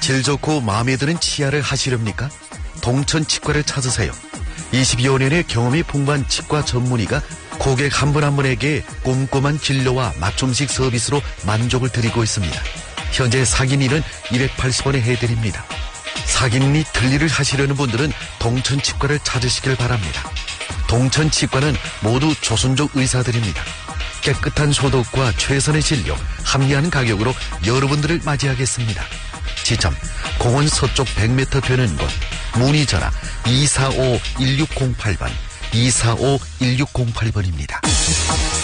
질 좋고 마음에 드는 치아를 하시렵니까? 동천 치과를 찾으세요. 22여 년의 경험이 풍부한 치과 전문의가 고객 한 분 한 분에게 꼼꼼한 진료와 맞춤식 서비스로 만족을 드리고 있습니다. 현재 사기니는 280원에 해드립니다. 사기니 틀니를 하시려는 분들은 동천치과를 찾으시길 바랍니다. 동천치과는 모두 조선족 의사들입니다. 깨끗한 소독과 최선의 진료, 합리한 가격으로 여러분들을 맞이하겠습니다. 지점, 공원 서쪽 100m 되는 곳, 문의 전화 245-1608번, 245-1608번입니다.